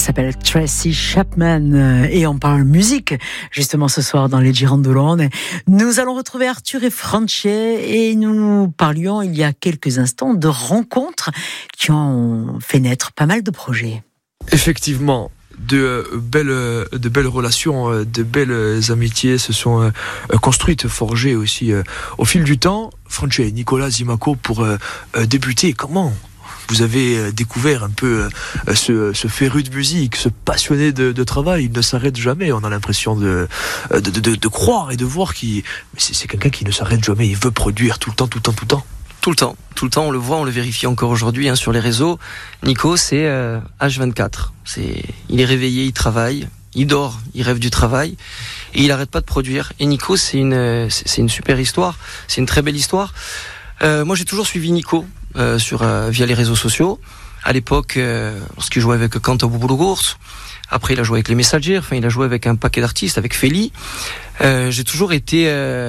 s'appelle Tracy Chapman et on parle musique justement ce soir dans les Girandoles. Nous allons retrouver Arthur et Franche et nous parlions il y a quelques instants de rencontres qui ont fait naître pas mal de projets. Effectivement, de belles relations, de belles amitiés se sont construites, forgées aussi au fil du temps. Franche et Nicolas Zimaco, pour débuter, comment vous avez découvert un peu ce féru de musique, ce passionné de travail? Il ne s'arrête jamais. On a l'impression de croire et de voir c'est quelqu'un qui ne s'arrête jamais. Il veut produire tout le temps. Tout le temps, on le voit, on le vérifie encore aujourd'hui sur les réseaux. Nico, c'est H24. Il est réveillé, il travaille, il dort, il rêve du travail et il arrête pas de produire. Et Nico, c'est une super histoire, c'est une très belle histoire. Moi, j'ai toujours suivi Nico via les réseaux sociaux. À l'époque, lorsqu'il jouait avec Kanta Bouboulou-Gours, après il a joué avec les Messagers, il a joué avec un paquet d'artistes, avec Feli. J'ai toujours été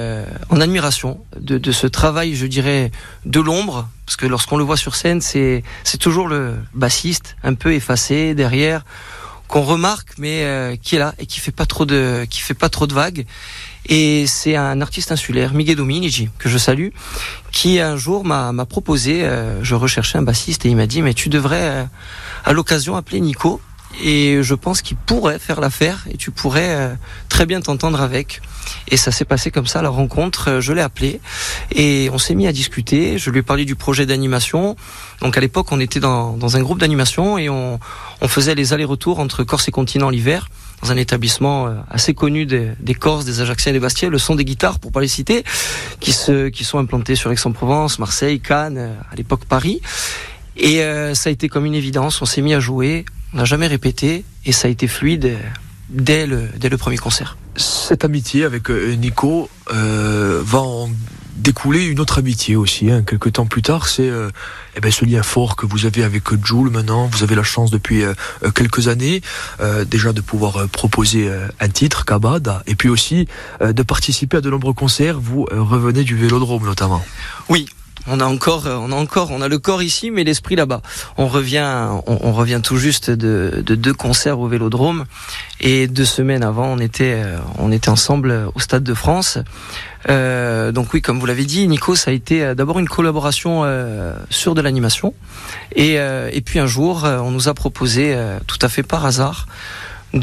en admiration de ce travail, je dirais, de l'ombre, parce que lorsqu'on le voit sur scène, c'est toujours le bassiste, un peu effacé derrière, qu'on remarque, mais qui est là et qui fait pas trop de vagues. Et c'est un artiste insulaire, Miguel Dominici, que je salue, qui un jour m'a proposé, je recherchais un bassiste et il m'a dit, mais tu devrais à l'occasion appeler Nico et je pense qu'il pourrait faire l'affaire et tu pourrais très bien t'entendre avec. Et ça s'est passé comme ça, la rencontre, je l'ai appelé et on s'est mis à discuter, je lui ai parlé du projet d'animation. Donc à l'époque on était dans un groupe d'animation et on faisait les allers-retours entre Corse et Continent l'hiver, dans un établissement assez connu des Corses, des Ajacciens et des Bastiais, le son des guitares pour pas les citer, qui sont implantés sur Aix-en-Provence, Marseille, Cannes, à l'époque Paris. Et ça a été comme une évidence, on s'est mis à jouer, on n'a jamais répété et ça a été fluide dès le premier concert. Cette amitié avec Nico va en découler une autre amitié aussi, quelques temps plus tard, c'est ce lien fort que vous avez avec Jul maintenant. Vous avez la chance depuis quelques années déjà de pouvoir proposer un titre, Kabad, et puis aussi de participer à de nombreux concerts. Vous revenez du Vélodrome notamment. Oui. On a le corps ici, mais l'esprit là-bas. On revient tout juste de 2 concerts au Vélodrome et 2 semaines avant, on était ensemble au Stade de France. Donc oui, comme vous l'avez dit, Nico, ça a été d'abord une collaboration sur de l'animation et puis un jour, on nous a proposé tout à fait par hasard